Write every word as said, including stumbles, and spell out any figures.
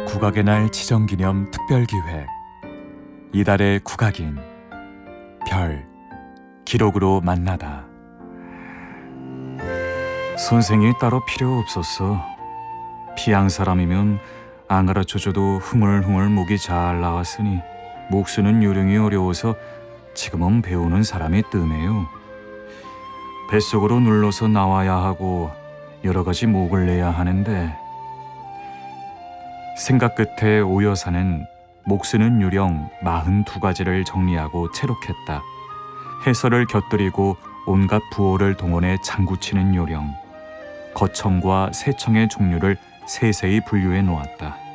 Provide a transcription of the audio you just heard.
국악의 날 지정기념 특별기획 이달의 국악인 별 기록으로 만나다. 선생이 따로 필요 없었어. 피양 사람이면 안 가르쳐줘도 흥얼흥얼 목이 잘 나왔으니 목 쓰는 요령이 어려워서 지금은 배우는 사람이 뜸해요. 뱃속으로 눌러서 나와야 하고 여러 가지 목을 내야 하는데, 생각 끝에 오 여사는 목 쓰는 요령 마흔두 가지를 정리하고 채록했다. 해설을 곁들이고 온갖 부호를 동원해 장구치는 요령, 거청과 세청의 종류를 세세히 분류해 놓았다.